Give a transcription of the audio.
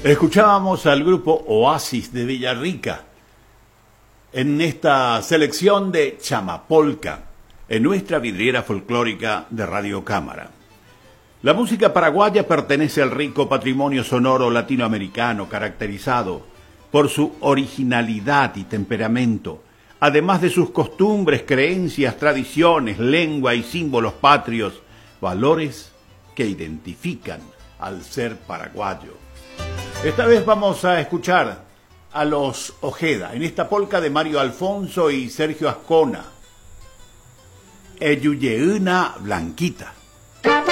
Escuchábamos al grupo Oasis de Villarrica en esta selección de Chamapolca, en nuestra vidriera folclórica de Radio Cámara. La música paraguaya pertenece al rico patrimonio sonoro latinoamericano caracterizado por su originalidad y temperamento, además de sus costumbres, creencias, tradiciones, lengua y símbolos patrios, valores que identifican al ser paraguayo. Esta vez vamos a escuchar a los Ojeda, en esta polca de Mario Alfonso y Sergio Ascona, Eyuyeuna Blanquita.